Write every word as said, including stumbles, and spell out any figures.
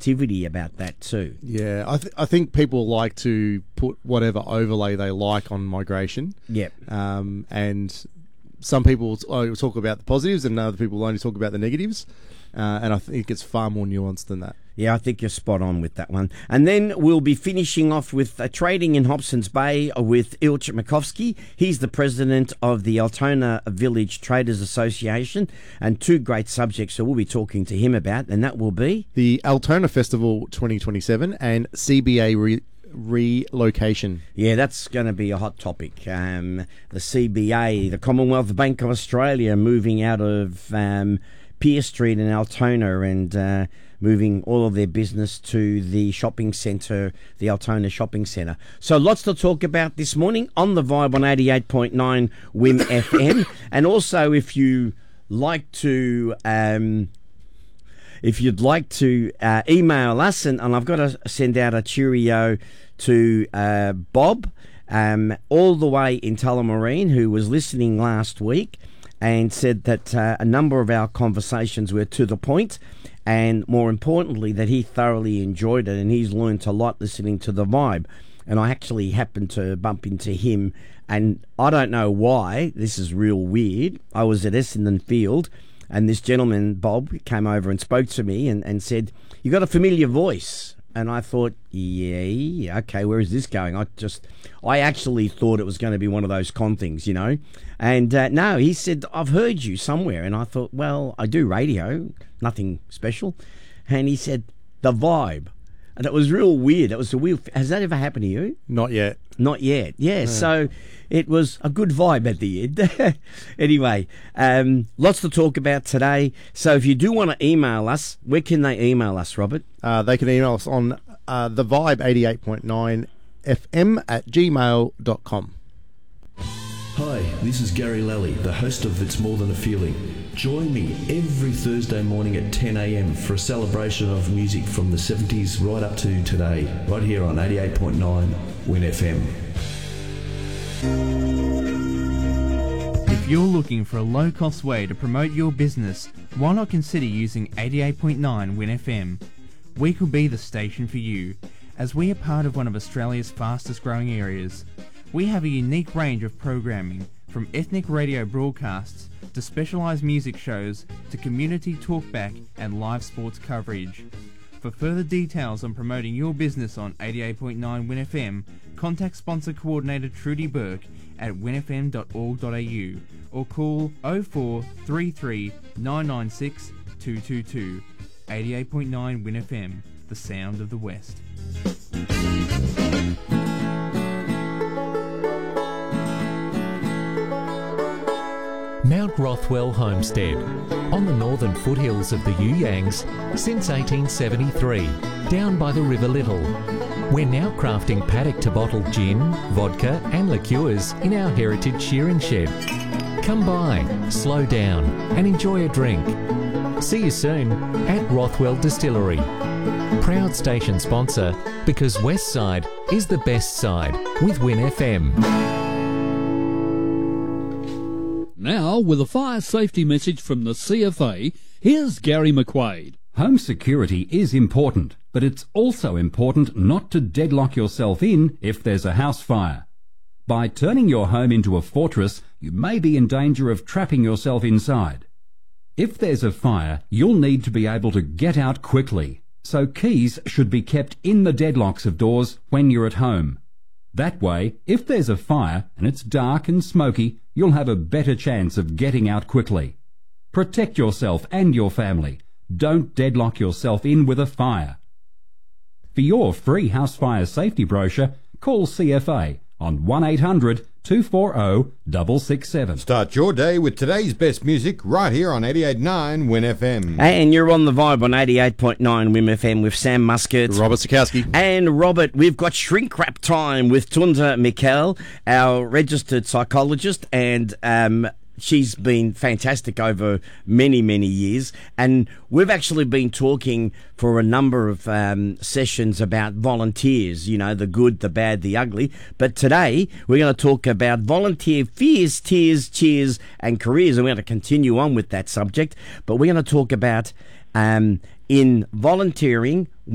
sensitivity about that too. Yeah, I, th- I think people like to put whatever overlay they like on migration. Yep. Um, and some people will talk about the positives and other people will only talk about the negatives. Uh, and I think it's far more nuanced than that. Yeah, I think you're spot on with that one. And then we'll be finishing off with uh, trading in Hobson's Bay with Ilch Makovsky. He's the president of the Altona Village Traders Association, and two great subjects that we'll be talking to him about, and that will be the Altona Festival twenty twenty-seven and C B A re- relocation. Yeah, that's going to be a hot topic. Um, the C B A, the Commonwealth Bank of Australia, moving out of um, Pier Street in Altona and uh, moving all of their business to the shopping centre, the Altona Shopping Centre. So lots to talk about this morning on The Vibe on eighty-eight point nine W I M F M. And also, if you like to... Um, If you'd like to uh, email us, and, and I've got to send out a cheerio to uh, Bob, um, all the way in Tullamarine, who was listening last week and said that uh, a number of our conversations were to the point, and more importantly, that he thoroughly enjoyed it and he's learnt a lot listening to The Vibe. And I actually happened to bump into him, and I don't know why, this is real weird. I was at Essendon Field, and this gentleman, Bob, came over and spoke to me and, and said, "You got a familiar voice." And I thought, yeah, okay, where is this going? I just, I actually thought it was going to be one of those con things, you know. And uh, no, he said, "I've heard you somewhere." And I thought, well, I do radio, nothing special. And he said, "The Vibe." And it was real weird. It was a weird. Has that ever happened to you? Not yet. Not yet. Yeah. yeah. So it was a good vibe at the end. Anyway, um, lots to talk about today. So if you do want to email us, where can they email us, Robert? Uh, they can email us on uh, the vibe eighty-eight point nine F M at gmail dot com. Hi, this is Gary Lally, the host of It's More Than a Feeling. Join me every Thursday morning at ten a.m. for a celebration of music from the seventies right up to today, right here on eighty-eight point nine W I N F M. If you're looking for a low-cost way to promote your business, why not consider using eighty-eight point nine W I N F M? We could be the station for you, as we are part of one of Australia's fastest-growing areas. We have a unique range of programming, from ethnic radio broadcasts to specialised music shows to community talkback and live sports coverage. For further details on promoting your business on eighty-eight point nine W I N F M, contact sponsor coordinator Trudy Burke at w i n f m dot org dot a u or call oh four three three nine nine six two two two. eighty-eight point nine W I N F M, the sound of the West. Mount Rothwell Homestead, on the northern foothills of the You Yangs since eighteen seventy-three, down by the River Little. We're now crafting paddock-to-bottle gin, vodka and liqueurs in our heritage shearing shed. Come by, slow down and enjoy a drink. See you soon at Rothwell Distillery. Proud station sponsor, because West Side is the best side with W I N F M. Now, with a fire safety message from the C F A, here's Gary McQuaid. Home security is important, but it's also important not to deadlock yourself in if there's a house fire. By turning your home into a fortress, you may be in danger of trapping yourself inside. If there's a fire, you'll need to be able to get out quickly, so keys should be kept in the deadlocks of doors when you're at home. That way, if there's a fire and it's dark and smoky, you'll have a better chance of getting out quickly. Protect yourself and your family. Don't deadlock yourself in with a fire. For your free house fire safety brochure, call C F A on one eight hundred two four zero six six seven. Start your day with today's best music right here on eighty-eight point nine W I N F M. And you're on The Vibe on eighty-eight point nine W I N F M with Sam Muscat, Robert Sikowski. And Robert, we've got shrink wrap time with Tunda Mikkel, our registered psychologist, and um, she's been fantastic over many, many years. And we've actually been talking for a number of um, sessions about volunteers, you know, the good, the bad, the ugly. But today, we're going to talk about volunteer fears, tears, cheers, and careers. And we're going to continue on with that subject. But we're going to talk about, um, in volunteering,